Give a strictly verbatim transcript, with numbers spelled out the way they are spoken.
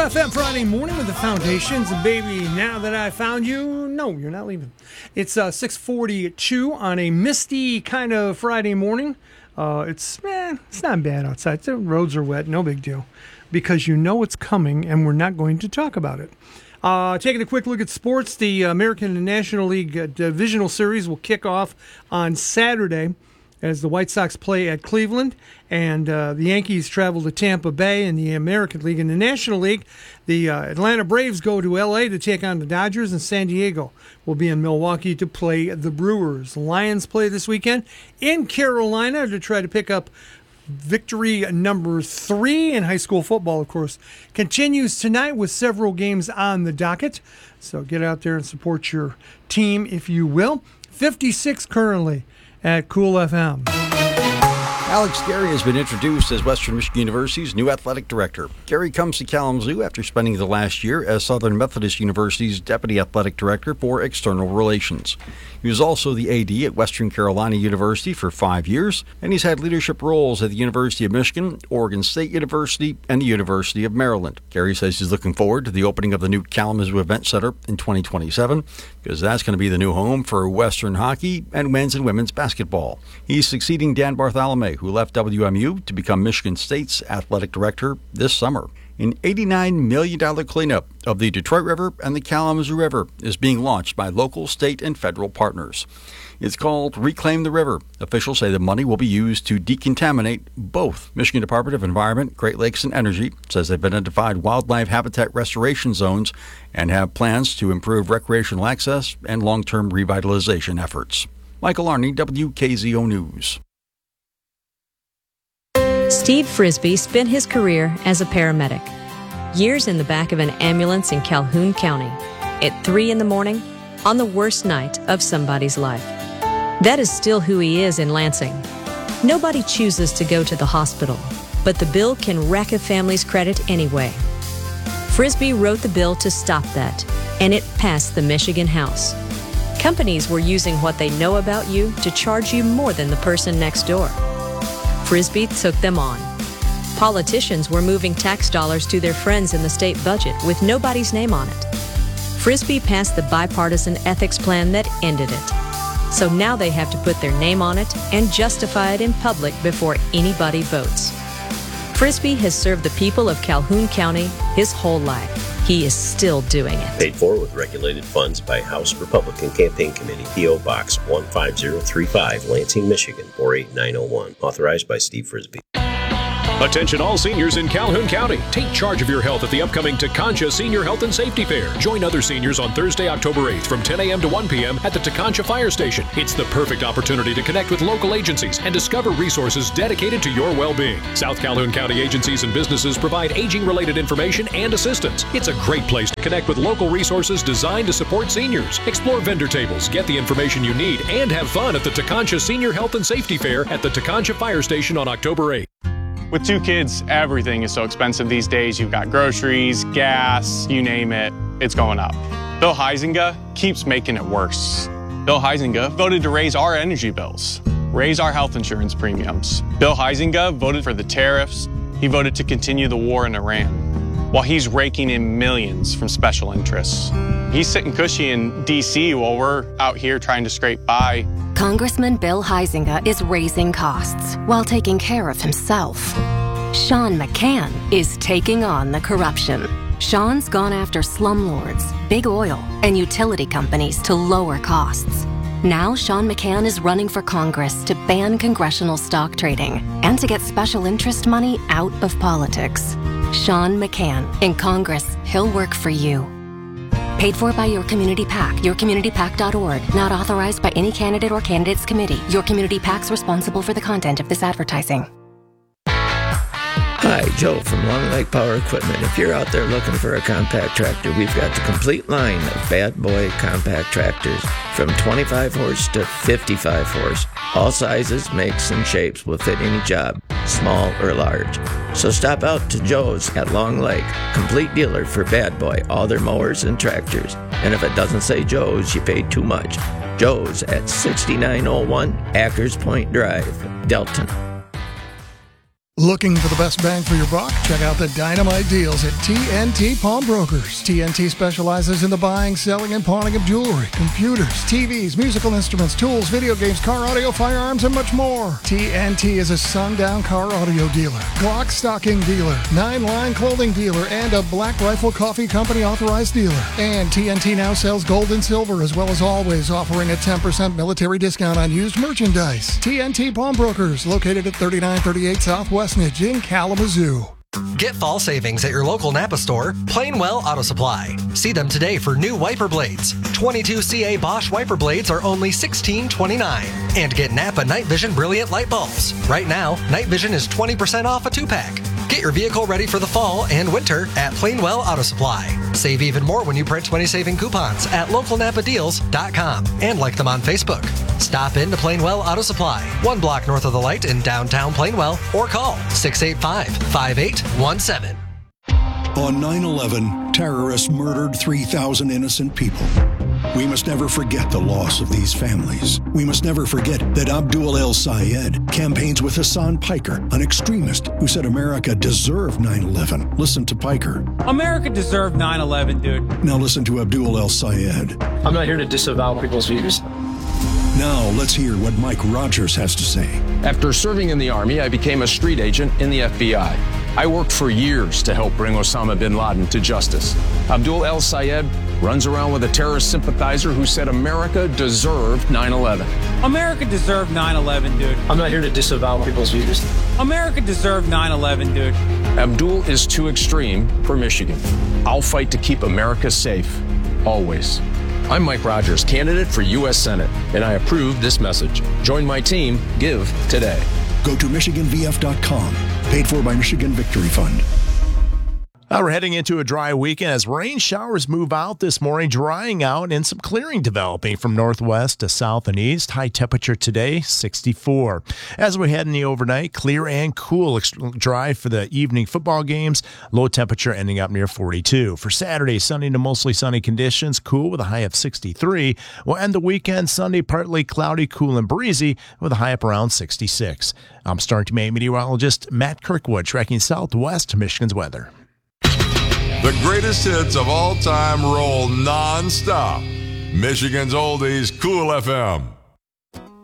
F M Friday morning with the Foundations. And baby, now that I found you, no, you're not leaving. It's uh, six forty-two on a misty kind of Friday morning. Uh, it's eh, it's not bad outside. The roads are wet, no big deal. Because you know it's coming and we're not going to talk about it. Uh, taking a quick look at sports, the American National League uh, Divisional Series will kick off on Saturday as the White Sox play at Cleveland, and uh, the Yankees travel to Tampa Bay in the American League. In the National League, the uh, Atlanta Braves go to L A to take on the Dodgers, and San Diego will be in Milwaukee to play the Brewers. The Lions play this weekend in Carolina to try to pick up victory number three in high school football, of course, continues tonight with several games on the docket. So get out there and support your team, if you will. fifty-six currently at Cool F M. Alex Gary has been introduced as Western Michigan University's new athletic director. Gary comes to Kalamazoo after spending the last year as Southern Methodist University's deputy athletic director for external relations. He was also the A D at Western Carolina University for five years, and he's had leadership roles at the University of Michigan, Oregon State University, and the University of Maryland. Gary says he's looking forward to the opening of the new Kalamazoo Event Center in twenty twenty-seven, because that's going to be the new home for Western hockey and men's and women's basketball. He's succeeding Dan Bartholomew, who left W M U to become Michigan State's athletic director this summer. An eighty-nine million dollars cleanup of the Detroit River and the Kalamazoo River is being launched by local, state, and federal partners. It's called Reclaim the River. Officials say the money will be used to decontaminate both. Michigan Department of Environment, Great Lakes, and Energy says they've identified wildlife habitat restoration zones and have plans to improve recreational access and long-term revitalization efforts. Michael Arney, W K Z O News. Steve Frisbee spent his career as a paramedic. Years in the back of an ambulance in Calhoun County. At three in the morning, on the worst night of somebody's life. That is still who he is in Lansing. Nobody chooses to go to the hospital, but the bill can wreck a family's credit anyway. Frisbee wrote the bill to stop that, and it passed the Michigan House. Companies were using what they know about you to charge you more than the person next door. Frisbee took them on. Politicians were moving tax dollars to their friends in the state budget with nobody's name on it. Frisbee passed the bipartisan ethics plan that ended it. So now they have to put their name on it and justify it in public before anybody votes. Frisbee has served the people of Calhoun County his whole life. He is still doing it. Paid for with regulated funds by House Republican Campaign Committee, P O. Box one five zero three five, Lansing, Michigan, four eight nine zero one. Authorized by Steve Frisbee. Attention all seniors in Calhoun County. Take charge of your health at the upcoming Tekonsha Senior Health and Safety Fair. Join other seniors on Thursday, October eighth from ten a.m. to one p.m. at the Tekonsha Fire Station. It's the perfect opportunity to connect with local agencies and discover resources dedicated to your well-being. South Calhoun County agencies and businesses provide aging-related information and assistance. It's a great place to connect with local resources designed to support seniors. Explore vendor tables, get the information you need, and have fun at the Tekonsha Senior Health and Safety Fair at the Tekonsha Fire Station on October eighth. With two kids, everything is so expensive these days. You've got groceries, gas, you name it, it's going up. Bill Huizenga keeps making it worse. Bill Huizenga voted to raise our energy bills, raise our health insurance premiums. Bill Huizenga voted for the tariffs. He voted to continue the war in Iran, while he's raking in millions from special interests. He's sitting cushy in D C while we're out here trying to scrape by. Congressman Bill Huizenga is raising costs while taking care of himself. Sean McCann is taking on the corruption. Sean's gone after slumlords, big oil, and utility companies to lower costs. Now Sean McCann is running for Congress to ban congressional stock trading and to get special interest money out of politics. Sean McCann. In Congress, he'll work for you. Paid for by Your Community PAC, your community pac dot org. Not authorized by any candidate or candidates committee. Your Community PAC's responsible for the content of this advertising. Hi, Joe from Long Lake Power Equipment. If you're out there looking for a compact tractor, we've got the complete line of Bad Boy compact tractors from twenty-five horse to fifty-five horse. All sizes, makes, and shapes will fit any job, small or large. So stop out to Joe's at Long Lake, complete dealer for Bad Boy, all their mowers and tractors. And if it doesn't say Joe's, you paid too much. Joe's at sixty-nine oh one Ackers Point Drive, Delton. Looking for the best bang for your buck? Check out the dynamite deals at T N T Pawnbrokers. T N T specializes in the buying, selling, and pawning of jewelry, computers, T Vs, musical instruments, tools, video games, car audio, firearms, and much more. T N T is a sundown car audio dealer, Glock stocking dealer, nine-line clothing dealer, and a Black Rifle Coffee Company authorized dealer. And T N T now sells gold and silver, as well as always offering a ten percent military discount on used merchandise. T N T Pawnbrokers, located at thirty-nine thirty-eight Southwest in Kalamazoo. Get fall savings at your local Napa store, Plainwell Auto Supply. See them today for new wiper blades. twenty-two C A Bosch wiper blades are only sixteen twenty-nine. And get Napa Night Vision Brilliant Light Bulbs. Right now, Night Vision is twenty percent off a two-pack. Get your vehicle ready for the fall and winter at Plainwell Auto Supply. Save even more when you print twenty saving coupons at local napa deals dot com and like them on Facebook. Stop in to Plainwell Auto Supply, one block north of the light in downtown Plainwell, or call six eight five, five eight one seven. On nine eleven, terrorists murdered three thousand innocent people. We must never forget the loss of these families. We must never forget that Abdul El-Sayed campaigns with Hassan Piker, an extremist who said America deserved nine eleven. Listen to Piker. America deserved nine eleven, dude. Now listen to Abdul El-Sayed. I'm not here to disavow people's views. Now let's hear what Mike Rogers has to say. After serving in the Army, I became a street agent in the F B I. I worked for years to help bring Osama bin Laden to justice. Abdul El-Sayed runs around with a terrorist sympathizer who said America deserved nine eleven. America deserved nine eleven, dude. I'm not here to disavow people's views. America deserved nine eleven, dude. Abdul is too extreme for Michigan. I'll fight to keep America safe, always. I'm Mike Rogers, candidate for U S Senate, and I approve this message. Join my team. Give today. Go to Michigan V F dot com. Paid for by Michigan Victory Fund. Uh, we're heading into a dry weekend as rain showers move out this morning, drying out and some clearing developing from northwest to south and east. High temperature today, sixty-four. As we head in the overnight, clear and cool, dry for the evening football games. Low temperature ending up near forty-two. For Saturday, sunny to mostly sunny conditions, cool with a high of sixty-three. We'll end the weekend Sunday, partly cloudy, cool and breezy with a high up around sixty-six. I'm Star Team meteorologist Matt Kirkwood, tracking southwest Michigan's weather. The greatest hits of all time roll non-stop. Michigan's Oldies, Cool F M.